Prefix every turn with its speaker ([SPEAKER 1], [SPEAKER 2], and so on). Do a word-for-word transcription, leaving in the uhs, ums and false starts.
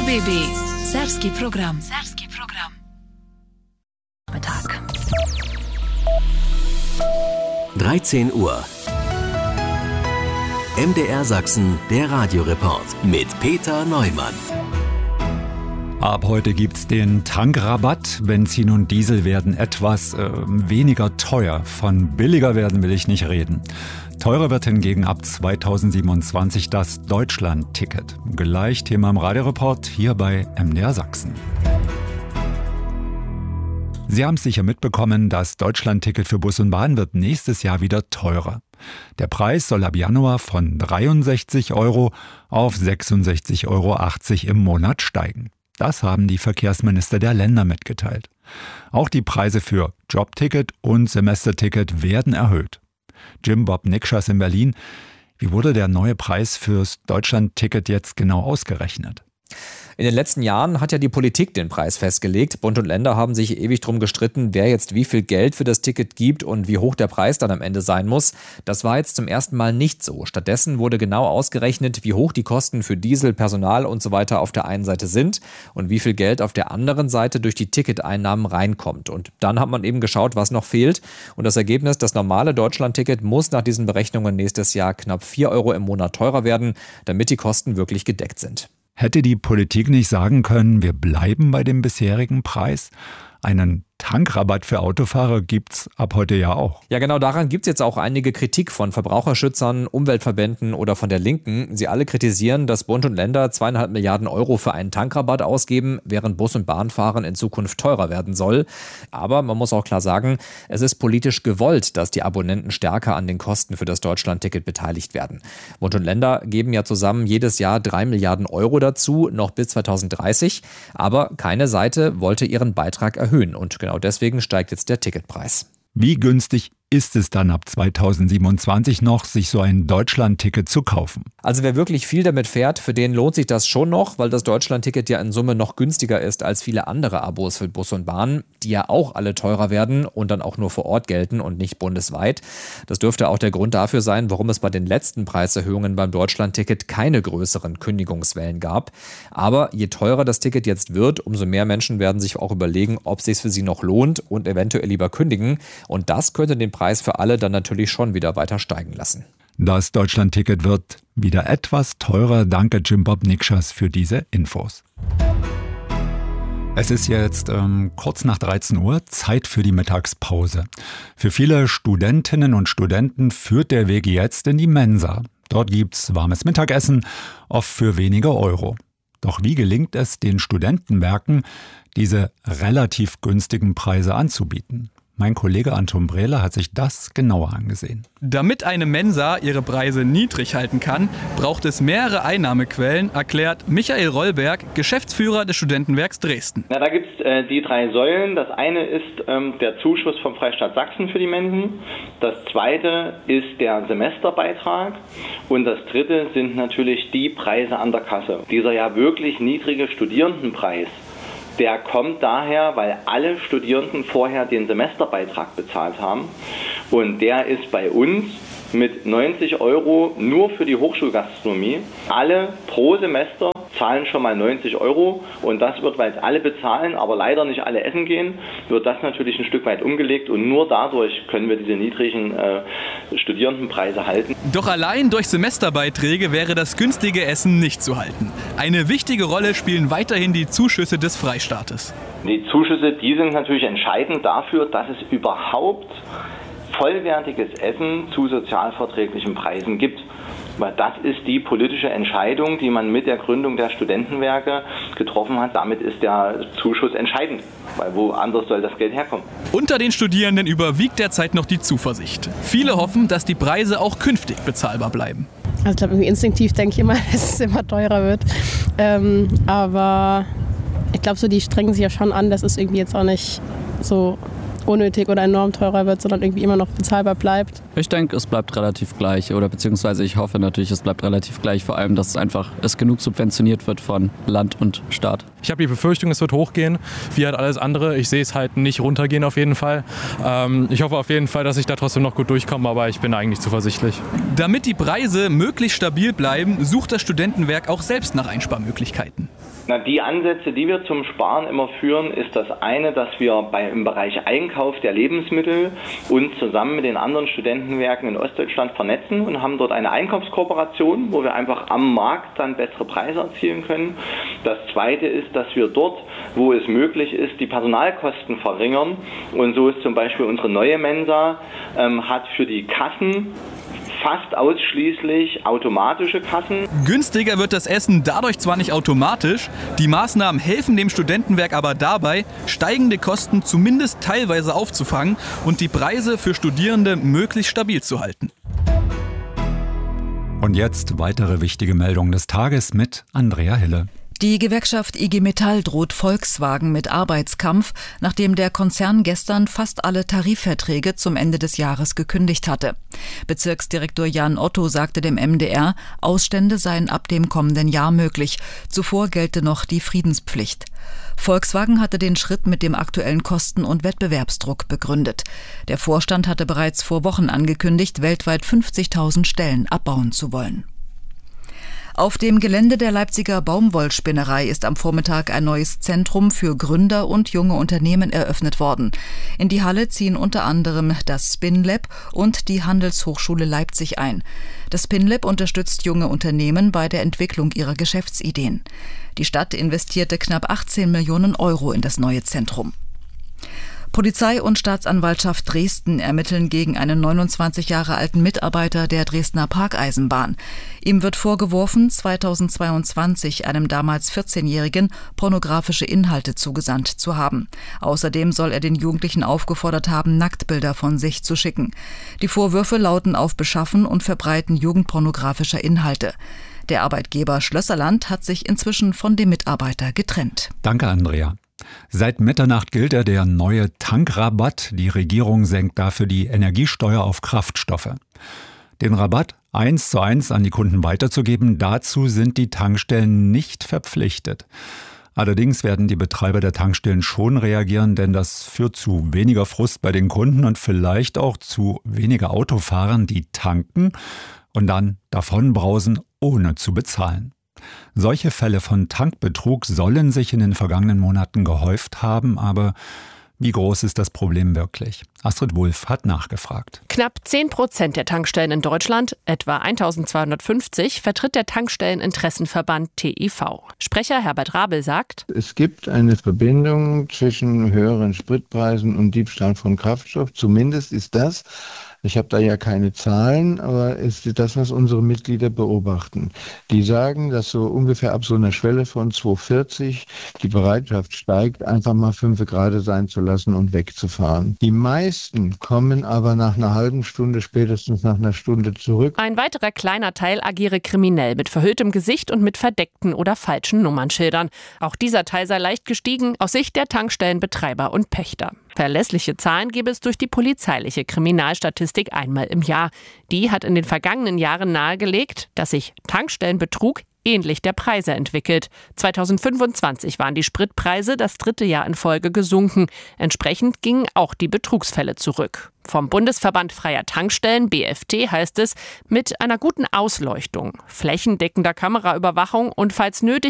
[SPEAKER 1] B B. Serbski program. Serbski program. Mittag.
[SPEAKER 2] dreizehn Uhr. M D R Sachsen, der Radioreport mit Peter Neumann.
[SPEAKER 3] Ab heute gibt's den Tankrabatt. Benzin und Diesel werden etwas äh, weniger teuer. Von billiger werden will ich nicht reden. Teurer wird hingegen ab zweitausendsiebenundzwanzig das Deutschland-Ticket. Gleich Thema im Radioreport hier bei M D R Sachsen. Sie haben es sicher mitbekommen, das Deutschland-Ticket für Bus und Bahn wird nächstes Jahr wieder teurer. Der Preis soll ab Januar von dreiundsechzig Euro auf sechsundsechzig Euro achtzig im Monat steigen. Das haben die Verkehrsminister der Länder mitgeteilt. Auch die Preise für Jobticket und Semesterticket werden erhöht. Jim Bob Nikschas in Berlin. Wie wurde der neue Preis fürs Deutschland-Ticket jetzt genau ausgerechnet?
[SPEAKER 4] In den letzten Jahren hat ja die Politik den Preis festgelegt. Bund und Länder haben sich ewig drum gestritten, wer jetzt wie viel Geld für das Ticket gibt und wie hoch der Preis dann am Ende sein muss. Das war jetzt zum ersten Mal nicht so. Stattdessen wurde genau ausgerechnet, wie hoch die Kosten für Diesel, Personal und so weiter auf der einen Seite sind und wie viel Geld auf der anderen Seite durch die Ticketeinnahmen reinkommt. Und dann hat man eben geschaut, was noch fehlt. Und das Ergebnis, das normale Deutschland-Ticket muss nach diesen Berechnungen nächstes Jahr knapp vier Euro im Monat teurer werden, damit die Kosten wirklich gedeckt sind.
[SPEAKER 3] Hätte die Politik nicht sagen können, wir bleiben bei dem bisherigen Preis? Einen Tankrabatt für Autofahrer gibt's ab heute ja auch.
[SPEAKER 4] Ja, genau daran gibt's jetzt auch einige Kritik von Verbraucherschützern, Umweltverbänden oder von der Linken. Sie alle kritisieren, dass Bund und Länder zweieinhalb Milliarden Euro für einen Tankrabatt ausgeben, während Bus- und Bahnfahren in Zukunft teurer werden soll. Aber man muss auch klar sagen, es ist politisch gewollt, dass die Abonnenten stärker an den Kosten für das Deutschland-Ticket beteiligt werden. Bund und Länder geben ja zusammen jedes Jahr drei Milliarden Euro dazu, noch bis zweitausenddreißig. Aber keine Seite wollte ihren Beitrag erhöhen und genau deswegen steigt jetzt der Ticketpreis.
[SPEAKER 3] Wie günstig ist es dann ab zweitausendsiebenundzwanzig noch, sich so ein Deutschland-Ticket zu kaufen?
[SPEAKER 4] Also wer wirklich viel damit fährt, für den lohnt sich das schon noch, weil das Deutschland-Ticket ja in Summe noch günstiger ist als viele andere Abos für Bus und Bahn, die ja auch alle teurer werden und dann auch nur vor Ort gelten und nicht bundesweit. Das dürfte auch der Grund dafür sein, warum es bei den letzten Preiserhöhungen beim Deutschland-Ticket keine größeren Kündigungswellen gab. Aber je teurer das Ticket jetzt wird, umso mehr Menschen werden sich auch überlegen, ob es sich für sie noch lohnt und eventuell lieber kündigen. Und das könnte den Preis für alle dann natürlich schon wieder weiter steigen lassen.
[SPEAKER 3] Das Deutschland-Ticket wird wieder etwas teurer. Danke Jim Bob Nikschas für diese Infos. Es ist jetzt ähm, kurz nach dreizehn Uhr, Zeit für die Mittagspause. Für viele Studentinnen und Studenten führt der Weg jetzt in die Mensa. Dort gibt's warmes Mittagessen, oft für wenige Euro. Doch wie gelingt es den Studentenwerken, diese relativ günstigen Preise anzubieten? Mein Kollege Anton Brehler hat sich das genauer angesehen.
[SPEAKER 5] Damit eine Mensa ihre Preise niedrig halten kann, braucht es mehrere Einnahmequellen, erklärt Michael Rollberg, Geschäftsführer des Studentenwerks Dresden.
[SPEAKER 6] Na, da gibt es äh, die drei Säulen. Das eine ist ähm, der Zuschuss vom Freistaat Sachsen für die Mensen. Das zweite ist der Semesterbeitrag. Und das dritte sind natürlich die Preise an der Kasse. Dieser ja wirklich niedrige Studierendenpreis, der kommt daher, weil alle Studierenden vorher den Semesterbeitrag bezahlt haben. Und der ist bei uns mit neunzig Euro nur für die Hochschulgastronomie. Alle pro Semester zahlen schon mal neunzig Euro. Und das wird, weil es alle bezahlen, aber leider nicht alle essen gehen, wird das natürlich ein Stück weit umgelegt. Und nur dadurch können wir diese niedrigen äh, Studierendenpreise halten.
[SPEAKER 5] Doch allein durch Semesterbeiträge wäre das günstige Essen nicht zu halten. Eine wichtige Rolle spielen weiterhin die Zuschüsse des Freistaates.
[SPEAKER 6] Die Zuschüsse, die sind natürlich entscheidend dafür, dass es überhaupt vollwertiges Essen zu sozialverträglichen Preisen gibt. Weil das ist die politische Entscheidung, die man mit der Gründung der Studentenwerke getroffen hat. Damit ist der Zuschuss entscheidend, weil woanders soll das Geld herkommen.
[SPEAKER 5] Unter den Studierenden überwiegt derzeit noch die Zuversicht. Viele hoffen, dass die Preise auch künftig bezahlbar bleiben.
[SPEAKER 7] Also ich glaube, irgendwie instinktiv denke ich immer, dass es immer teurer wird. Ähm, aber ich glaube, so die strengen sich ja schon an, dass es irgendwie jetzt auch nicht so unnötig oder enorm teurer wird, sondern irgendwie immer noch bezahlbar bleibt.
[SPEAKER 8] Ich denke, es bleibt relativ gleich oder beziehungsweise ich hoffe natürlich, es bleibt relativ gleich, vor allem, dass es einfach es genug subventioniert wird von Land und Staat.
[SPEAKER 9] Ich habe die Befürchtung, es wird hochgehen, wie halt alles andere. Ich sehe es halt nicht runtergehen auf jeden Fall. Ähm, ich hoffe auf jeden Fall, dass ich da trotzdem noch gut durchkomme, aber ich bin eigentlich zuversichtlich.
[SPEAKER 5] Damit die Preise möglichst stabil bleiben, sucht das Studentenwerk auch selbst nach Einsparmöglichkeiten.
[SPEAKER 6] Na, die Ansätze, die wir zum Sparen immer führen, ist das eine, dass wir bei, im Bereich Einkauf der Lebensmittel uns zusammen mit den anderen Studentenwerken in Ostdeutschland vernetzen und haben dort eine Einkaufskooperation, wo wir einfach am Markt dann bessere Preise erzielen können. Das zweite ist, dass wir dort, wo es möglich ist, die Personalkosten verringern. Und so ist zum Beispiel unsere neue Mensa, ähm, hat für die Kassen fast ausschließlich automatische Kassen.
[SPEAKER 5] Günstiger wird das Essen dadurch zwar nicht automatisch, die Maßnahmen helfen dem Studentenwerk aber dabei, steigende Kosten zumindest teilweise aufzufangen und die Preise für Studierende möglichst stabil zu halten.
[SPEAKER 3] Und jetzt weitere wichtige Meldungen des Tages mit Andrea Hille.
[SPEAKER 1] Die Gewerkschaft I G Metall droht Volkswagen mit Arbeitskampf, nachdem der Konzern gestern fast alle Tarifverträge zum Ende des Jahres gekündigt hatte. Bezirksdirektor Jan Otto sagte dem M D R, Ausstände seien ab dem kommenden Jahr möglich. Zuvor gelte noch die Friedenspflicht. Volkswagen hatte den Schritt mit dem aktuellen Kosten- und Wettbewerbsdruck begründet. Der Vorstand hatte bereits vor Wochen angekündigt, weltweit fünfzigtausend Stellen abbauen zu wollen. Auf dem Gelände der Leipziger Baumwollspinnerei ist am Vormittag ein neues Zentrum für Gründer und junge Unternehmen eröffnet worden. In die Halle ziehen unter anderem das SpinLab und die Handelshochschule Leipzig ein. Das SpinLab unterstützt junge Unternehmen bei der Entwicklung ihrer Geschäftsideen. Die Stadt investierte knapp achtzehn Millionen Euro in das neue Zentrum. Polizei und Staatsanwaltschaft Dresden ermitteln gegen einen neunundzwanzig Jahre alten Mitarbeiter der Dresdner Parkeisenbahn. Ihm wird vorgeworfen, zweitausendzweiundzwanzig einem damals vierzehnjährigen pornografische Inhalte zugesandt zu haben. Außerdem soll er den Jugendlichen aufgefordert haben, Nacktbilder von sich zu schicken. Die Vorwürfe lauten auf Beschaffen und Verbreiten jugendpornografischer Inhalte. Der Arbeitgeber Schlösserland hat sich inzwischen von dem Mitarbeiter getrennt.
[SPEAKER 3] Danke, Andrea. Seit Mitternacht gilt ja der neue Tankrabatt. Die Regierung senkt dafür die Energiesteuer auf Kraftstoffe. Den Rabatt eins zu eins an die Kunden weiterzugeben, dazu sind die Tankstellen nicht verpflichtet. Allerdings werden die Betreiber der Tankstellen schon reagieren, denn das führt zu weniger Frust bei den Kunden und vielleicht auch zu weniger Autofahrern, die tanken und dann davonbrausen, ohne zu bezahlen. Solche Fälle von Tankbetrug sollen sich in den vergangenen Monaten gehäuft haben, aber wie groß ist das Problem wirklich? Astrid Wulff hat nachgefragt.
[SPEAKER 10] Knapp zehn Prozent der Tankstellen in Deutschland, etwa eintausendzweihundertfünfzig, vertritt der Tankstelleninteressenverband T I V. Sprecher Herbert Rabel sagt,
[SPEAKER 11] es gibt eine Verbindung zwischen höheren Spritpreisen und Diebstahl von Kraftstoff. Zumindest ist das, ich habe da ja keine Zahlen, aber es ist das, was unsere Mitglieder beobachten. Die sagen, dass so ungefähr ab so einer Schwelle von zwei vierzig die Bereitschaft steigt, einfach mal fünf Grad sein zu lassen und wegzufahren. Die meisten kommen aber nach einer halben Stunde, spätestens nach einer Stunde zurück.
[SPEAKER 10] Ein weiterer kleiner Teil agiere kriminell mit verhülltem Gesicht und mit verdeckten oder falschen Nummernschildern. Auch dieser Teil sei leicht gestiegen aus Sicht der Tankstellenbetreiber und Pächter. Verlässliche Zahlen gebe es durch die polizeiliche Kriminalstatistik einmal im Jahr. Die hat in den vergangenen Jahren nahegelegt, dass sich Tankstellenbetrug ähnlich der Preise entwickelt. zweitausendfünfundzwanzig waren die Spritpreise das dritte Jahr in Folge gesunken. Entsprechend gingen auch die Betrugsfälle zurück. Vom Bundesverband Freier Tankstellen, B F T, heißt es, mit einer guten Ausleuchtung, flächendeckender Kameraüberwachung und falls nötig